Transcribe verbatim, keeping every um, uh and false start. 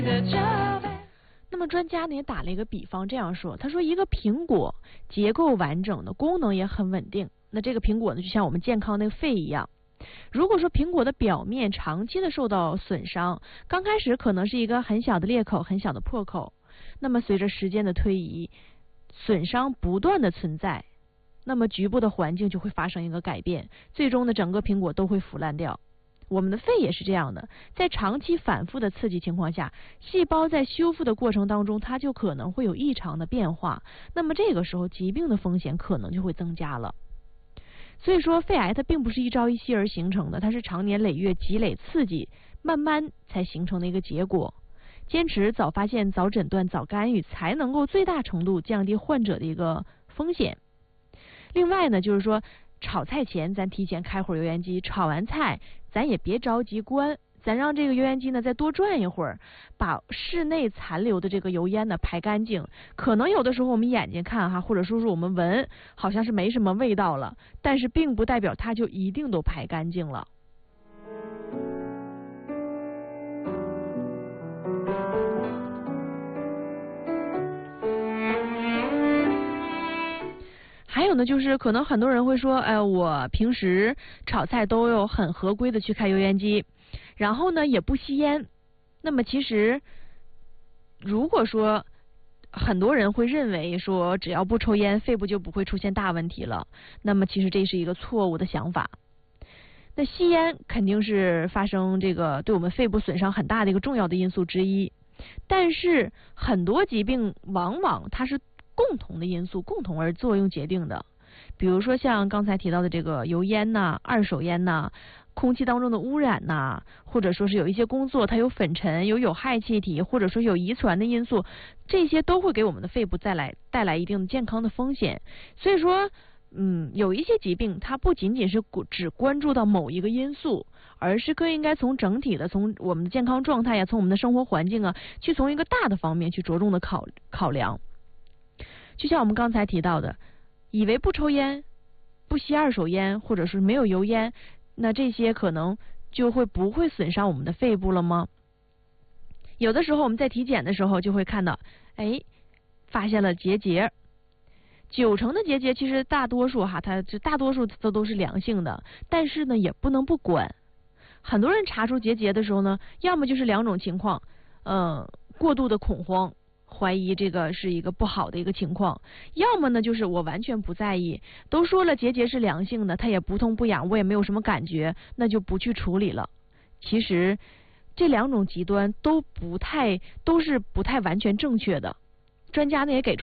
那么专家呢也打了一个比方，这样说，他说一个苹果结构完整的，功能也很稳定，那这个苹果呢就像我们健康那个肺一样。如果说苹果的表面长期的受到损伤，刚开始可能是一个很小的裂口，很小的破口，那么随着时间的推移，损伤不断的存在，那么局部的环境就会发生一个改变，最终呢整个苹果都会腐烂掉。我们的肺也是这样的，在长期反复的刺激情况下，细胞在修复的过程当中，它就可能会有异常的变化，那么这个时候疾病的风险可能就会增加了。所以说肺癌它并不是一朝一夕而形成的，它是长年累月积累刺激，慢慢才形成的一个结果。坚持早发现、早诊断、早干预，才能够最大程度降低患者的一个风险。另外呢，就是说炒菜前咱提前开会儿油烟机，炒完菜咱也别着急关，咱让这个油烟机呢再多转一会儿，把室内残留的这个油烟呢排干净。可能有的时候我们眼睛看哈，或者说是我们闻，好像是没什么味道了，但是并不代表它就一定都排干净了。还有呢，就是可能很多人会说，哎、呃，我平时炒菜都有很合规的去开油烟机，然后呢也不吸烟。那么其实，如果说很多人会认为说，只要不抽烟，肺部就不会出现大问题了，那么其实这是一个错误的想法。那吸烟肯定是发生这个对我们肺部损伤很大的一个重要的因素之一，但是很多疾病往往它是共同的因素，共同而作用决定的。比如说像刚才提到的这个油烟呐、二手烟呐、空气当中的污染呐，或者说是有一些工作它有粉尘、有有害气体，或者说有遗传的因素，这些都会给我们的肺部带来带来一定的健康的风险。所以说嗯，有一些疾病它不仅仅是只关注到某一个因素，而是更应该从整体的，从我们的健康状态呀，从我们的生活环境啊，去从一个大的方面去着重的考考量。就像我们刚才提到的，以为不抽烟、不吸二手烟，或者是没有油烟，那这些可能就会不会损伤我们的肺部了吗？有的时候我们在体检的时候就会看到，哎，发现了结节。九成的结节其实大多数哈，它就大多数都都是良性的，但是呢也不能不管。很多人查出结节的时候呢，要么就是两种情况，呃，过度的恐慌，怀疑这个是一个不好的一个情况，要么呢就是我完全不在意，都说了结节是良性的，它也不痛不痒，我也没有什么感觉，那就不去处理了。其实这两种极端都不太都是不太完全正确的。专家呢也给出